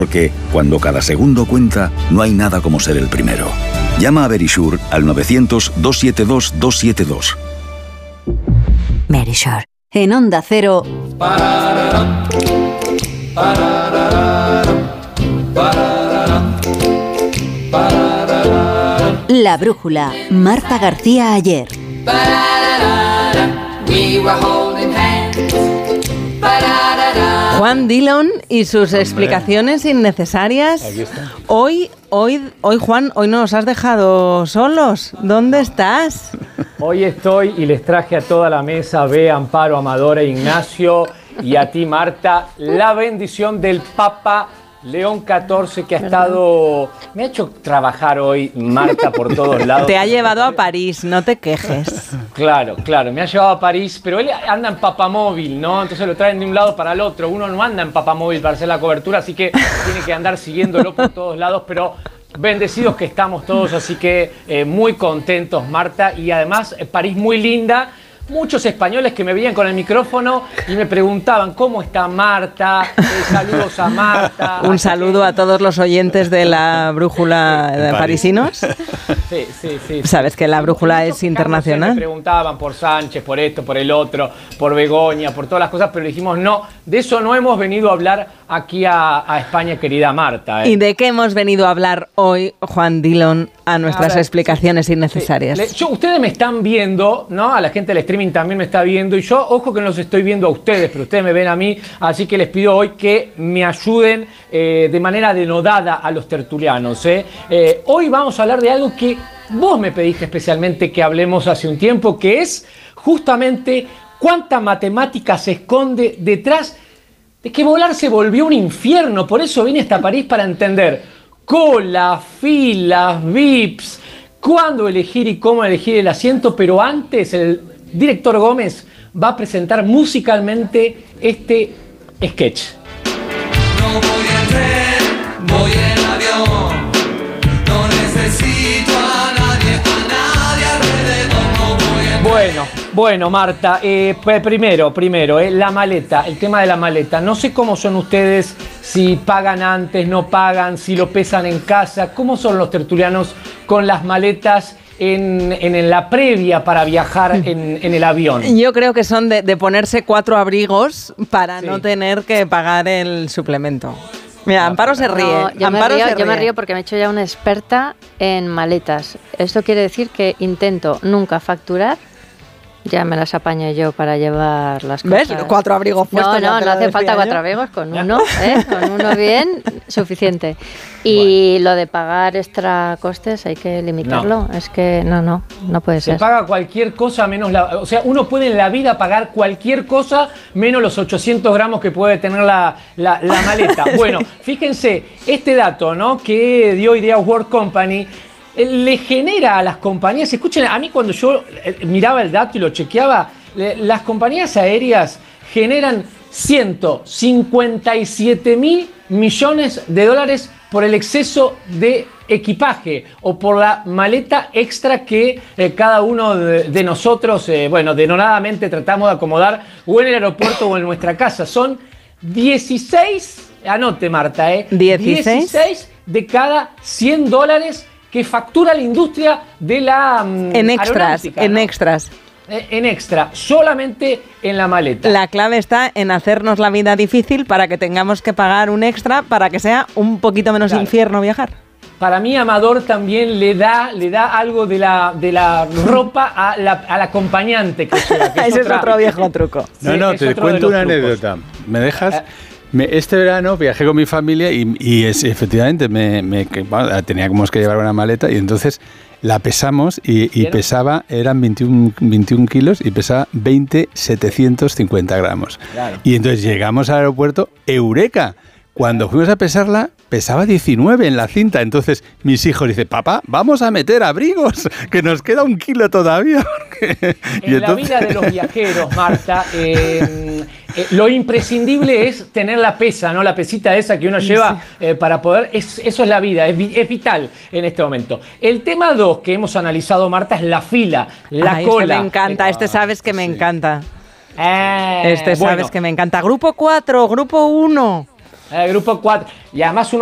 Porque cuando cada segundo cuenta, no hay nada como ser el primero. Llama a Verisure al 900-272-272. Verisure. En Onda Cero. La brújula. Marta García Ayer. Juan Dillon y sus explicaciones innecesarias. Hoy, Juan, hoy no nos has dejado solos. ¿Dónde estás? Hoy estoy y les traje a toda la mesa, Bea, Amparo, Amadora, Ignacio y a ti, Marta, la bendición del Papa León XIV, que ha estado... Me ha hecho trabajar hoy, Marta, por todos lados. Te ha llevado a París, no te quejes. Claro, me ha llevado a París, pero él anda en papamóvil, ¿no? Entonces lo traen de un lado para el otro. Uno no anda en papamóvil para hacer la cobertura, así que tiene que andar siguiéndolo por todos lados, pero... Bendecidos que estamos todos, así que muy contentos, Marta, y además París muy linda. Muchos españoles que me veían con el micrófono y me preguntaban ¿cómo está Marta? Saludos a Marta. Un saludo a todos los oyentes de la brújula de parisinos. Sí. Sabes que la brújula es internacional. Me preguntaban por Sánchez, por esto, por el otro, por Begoña, por todas las cosas, pero dijimos no, de eso no hemos venido a hablar aquí a España, querida Marta. ¿Y de qué hemos venido a hablar hoy, Juan Dillon, a nuestras explicaciones innecesarias? Ustedes me están viendo, ¿no? A la gente del streaming también me está viendo, y yo, ojo que no los estoy viendo a ustedes, pero ustedes me ven a mí, así que les pido hoy que me ayuden de manera denodada a los tertulianos. Hoy vamos a hablar de algo que vos me pediste especialmente que hablemos hace un tiempo, que es justamente cuánta matemática se esconde detrás de que volar se volvió un infierno. Por eso vine hasta París para entender colas, filas, VIPs, cuándo elegir y cómo elegir el asiento, pero antes el director Gómez va a presentar musicalmente este sketch. No voy en tren, voy en avión, no necesito a nadie alrededor, no voy en tren. Bueno, Marta, primero, la maleta, el tema de la maleta. No sé cómo son ustedes, si pagan antes, no pagan, si lo pesan en casa. ¿Cómo son los tertulianos con las maletas en la previa para viajar en el avión? Yo creo que son de ponerse 4 abrigos para no tener que pagar el suplemento. Mira, Amparo se ríe. No, yo me río porque me he hecho ya una experta en maletas. Esto quiere decir que intento nunca facturar. Ya me las apaño yo para llevar las cosas. ¿Ves? 4 abrigos puestos. No hace falta 4 abrigos, con uno, con uno bien, suficiente. Y lo de pagar extra costes hay que limitarlo. Es que no puede ser. Se paga cualquier cosa menos o sea, uno puede en la vida pagar cualquier cosa menos los 800 gramos que puede tener la maleta. Bueno, fíjense, este dato, ¿no? Que dio Idea World Company le genera a las compañías, escuchen, a mí cuando yo miraba el dato y lo chequeaba, las compañías aéreas generan 157 mil millones de dólares por el exceso de equipaje o por la maleta extra que cada uno de nosotros, denodadamente tratamos de acomodar o en el aeropuerto o en nuestra casa. Son 16, anote Marta, 16 de cada 100 dólares que factura la industria de la en extras, ¿no? En extra, solamente en la maleta. La clave está en hacernos la vida difícil para que tengamos que pagar un extra para que sea un poquito menos infierno viajar. Para mí, Amador también le da algo de la ropa a la acompañante que lleva. Que ese es otro viejo truco. No, te cuento una anécdota. ¿Me dejas? Este verano viajé con mi familia y efectivamente tenía como que llevar una maleta y entonces la pesamos y pesaba, eran 21 kilos y pesaba 20,750 gramos. Claro. Y entonces llegamos al aeropuerto, ¡eureka! Cuando fuimos a pesarla, pesaba 19 en la cinta. Entonces mis hijos dicen, papá, vamos a meter abrigos, que nos queda 1 kilo todavía. La vida de los viajeros, Marta, lo imprescindible es tener la pesa, ¿no? La pesita esa que uno lleva para poder... Eso es la vida, es vital en este momento. El tema 2 que hemos analizado, Marta, es la fila, la cola. Me encanta, sabes que me encanta. Sabes que me encanta. Grupo 4, grupo 1. Grupo 4. Y además